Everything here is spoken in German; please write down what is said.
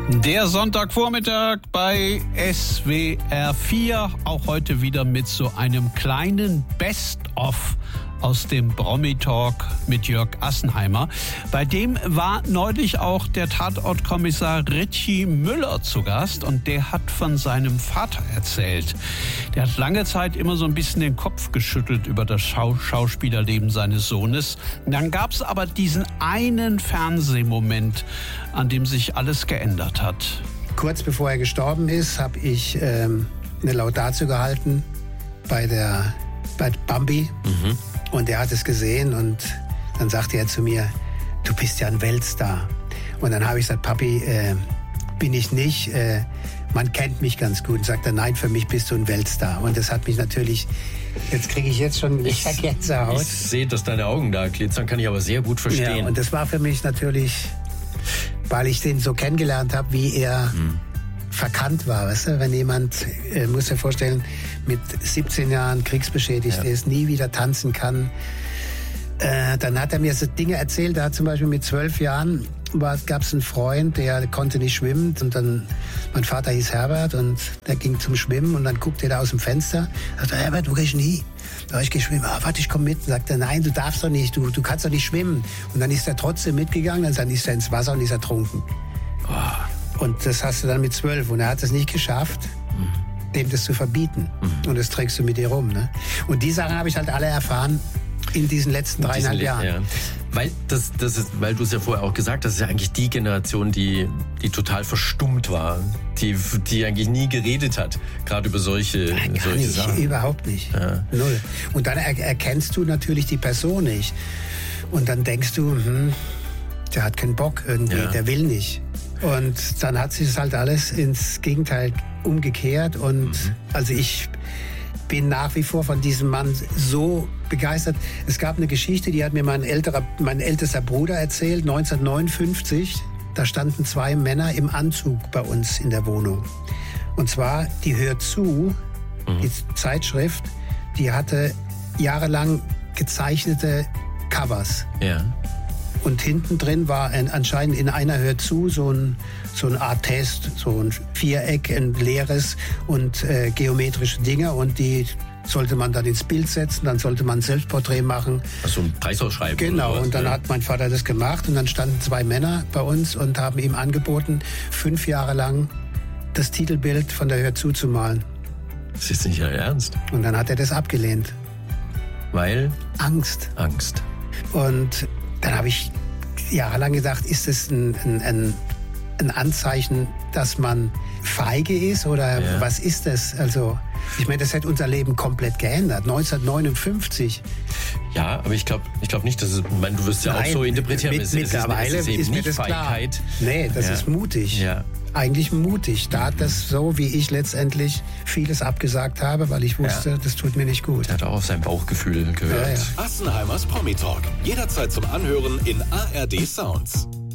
Der Sonntagvormittag bei SWR 4, auch heute wieder mit so einem kleinen Best-of aus dem Promi-Talk mit Jörg Assenheimer. Bei dem war neulich auch der Tatortkommissar Ritchie Müller zu Gast und der hat von seinem Vater erzählt. Der hat lange Zeit immer so ein bisschen den Kopf geschüttelt über das Schauspielerleben seines Sohnes. Und dann gab es aber diesen einen Fernsehmoment, an dem sich alles geändert hat. Kurz bevor er gestorben ist, habe ich eine Laudatio gehalten bei Bambi. Und er hat es gesehen und dann sagte er zu mir, du bist ja ein Weltstar. Und dann habe ich gesagt, Papi, bin ich nicht. Man kennt mich ganz gut. Und sagt er, nein, für mich bist du ein Weltstar. Und das hat mich natürlich, jetzt kriege ich jetzt schon Gänsehaut. Ich sehe, dass deine Augen da glitzern, kann ich aber sehr gut verstehen. Ja, und das war für mich natürlich, weil ich den so kennengelernt habe, wie er verkannt war. Weißt du? Wenn jemand, muss dir vorstellen, mit 17 Jahren kriegsbeschädigt ist, nie wieder tanzen kann, dann hat er mir so Dinge erzählt. Da hat zum Beispiel mit 12 Jahren gab es einen Freund, der konnte nicht schwimmen. Und dann, mein Vater hieß Herbert und der ging zum Schwimmen und dann guckte er da aus dem Fenster. Sagte, Herbert, wo gehst du nie? Da ich geschwimmen, warte, ich komme mit. Sagt er, nein, du darfst doch nicht, du kannst doch nicht schwimmen. Und dann ist er trotzdem mitgegangen, dann ist er ins Wasser und ist ertrunken. Und das hast du dann mit 12. Und er hat es nicht geschafft, dem das zu verbieten. Und das trägst du mit dir rum. Ne? Und die Sachen habe ich halt alle erfahren in diesen letzten 3,5 Jahren. Ja. Weil weil du es ja vorher auch gesagt hast, ist ja eigentlich die Generation, die total verstummt war, die eigentlich nie geredet hat, gerade über solche Sachen. Überhaupt nicht. Ja. Null. Und dann erkennst du natürlich die Person nicht. Und dann denkst du, der hat keinen Bock irgendwie, der will nicht. Und dann hat sich das halt alles ins Gegenteil umgekehrt. Und also ich bin nach wie vor von diesem Mann so begeistert. Es gab eine Geschichte, die hat mir mein ältester Bruder erzählt, 1959. Da standen 2 Männer im Anzug bei uns in der Wohnung. Und zwar die Hör zu, die Zeitschrift, die hatte jahrelang gezeichnete Covers. Ja. Und hinten drin war anscheinend in einer Hör zu so ein Art Test, so ein Viereck, ein leeres und geometrische Dinge. Und die sollte man dann ins Bild setzen, dann sollte man ein Selbstporträt machen. Also ein Preisausschreiben. Genau, oder was, und dann hat mein Vater das gemacht. Und dann standen 2 Männer bei uns und haben ihm angeboten, 5 Jahre lang das Titelbild von der Hör zu malen. Das ist nicht ernst. Und dann hat er das abgelehnt. Weil? Angst. Und dann habe ich jahrelang gedacht, ist es ein Anzeichen, dass man feige ist oder was ist das? Also ich meine, das hat unser Leben komplett geändert. 1959. Ja, aber ich glaube nicht, dass es, du wirst ja auch so interpretieren. Mittlerweile ist mir das Feigheit. Klar. Nee, das ist mutig. Ja. Eigentlich mutig. Da hat das so, wie ich letztendlich vieles abgesagt habe, weil ich wusste, das tut mir nicht gut. Er hat auch auf sein Bauchgefühl gehört. Assenheimers Promi Talk. Jederzeit zum Anhören in ARD Sounds.